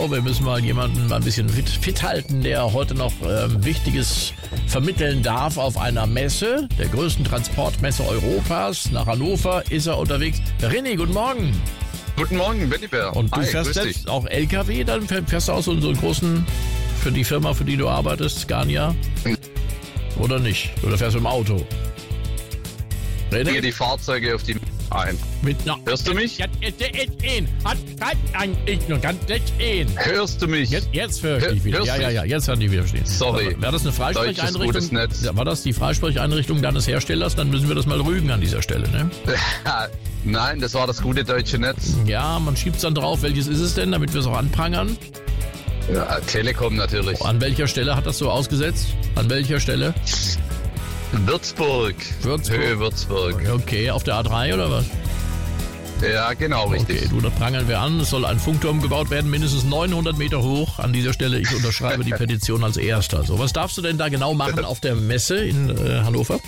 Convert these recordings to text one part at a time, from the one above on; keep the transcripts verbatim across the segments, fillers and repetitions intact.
Show. Wir müssen mal jemanden mal ein bisschen fit, fit halten, der heute noch ähm, Wichtiges vermitteln darf auf einer Messe, der größten Transportmesse Europas. Nach Hannover ist er unterwegs. René, guten Morgen. Guten Morgen, Benny Bär. Und du Hi, fährst grüß selbst dich. auch L K W, dann fährst du auch so einen, so einen großen, für die Firma, für die du arbeitest, Scania? Oder nicht? Oder fährst du im Auto? René? Hier die Fahrzeuge auf die ein. Mit, na, Hörst du mich? Jetzt, jetzt, jetzt, jetzt, hat, hat, eigentlich nur ganz jetzt, Hörst du mich? Jetzt, jetzt höre ich Hör- dich wieder. hörst Ja, du ja, mich? ja, jetzt kann ich wieder verstehen. Sorry. War das eine Deutsches gutes Freisprecheinrichtung? Netz. Ja, war das die Freisprecheinrichtung deines Herstellers? Dann müssen wir das mal rügen an dieser Stelle, ne? Nein, das war das gute deutsche Netz. Ja, man schiebt es dann drauf. Welches ist es denn, damit wir es auch anprangern? Ja, Telekom natürlich. An welcher Stelle hat das so ausgesetzt? An welcher Stelle? Würzburg. Würzburg. Höhe Würzburg. Okay, auf der A drei oder was? Ja, genau, richtig. Okay, du, das prangern wir an. Es soll ein Funkturm gebaut werden, mindestens neunhundert Meter hoch. An dieser Stelle, ich unterschreibe die Petition als erster. So, was darfst du denn da genau machen auf der Messe in äh, Hannover?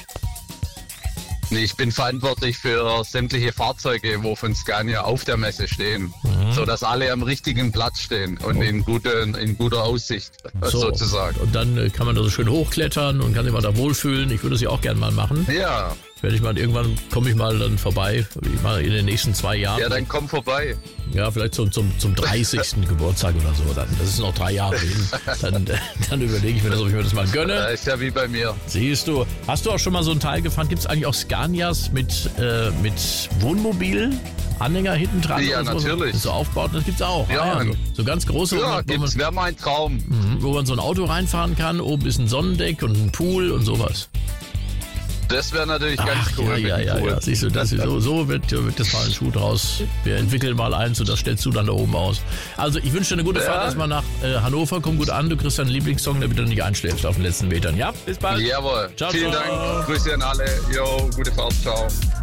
Nee, Ich bin verantwortlich für sämtliche Fahrzeuge, wo von Scania auf der Messe stehen, Mhm. sodass alle am richtigen Platz stehen und in, guten, in guter Aussicht So, sozusagen. Und dann äh, kann man da so schön hochklettern und kann sich mal da wohlfühlen. Ich würde es ja auch gerne mal machen. Ja, Werde ich mal irgendwann komme ich mal dann vorbei. Ich mache in den nächsten zwei Jahren. ja, dann komm vorbei. Ja, vielleicht zum, zum, zum dreißigsten Geburtstag oder so. Dann, das ist noch drei Jahre hin. Dann, dann überlege ich mir das, ob ich mir das mal gönne. Das ist ja wie bei mir. Siehst du, hast du auch schon mal so einen Teil gefahren? Gibt es eigentlich auch Scanias mit, äh, mit Wohnmobil? Anhänger hinten dran? Ja, oder so? natürlich. So aufbaut, das gibt's auch. Ja. Ah, so, so ganz große, wo Ja, man, wo, gibt's, man, wäre mein Traum. mhm, wo man so ein Auto reinfahren kann. Oben ist ein Sonnendeck und ein Pool und sowas. Das wäre natürlich ganz Ach, cool. ja, mit ja, dem ja, Pool. ja. Siehst du, das ist so, so wird, wird das mal ein Schuh draus. Wir entwickeln mal eins und das stellst du dann da oben aus. Also ich wünsche dir eine gute Ja. Fahrt erstmal nach äh, Hannover. Komm gut an, du kriegst deinen Lieblingssong, damit du nicht einschläfst auf den letzten Metern. Ja, bis bald. Jawohl. Ciao, Vielen ciao. Dank. Grüße an alle. Jo, gute Fahrt. Ciao.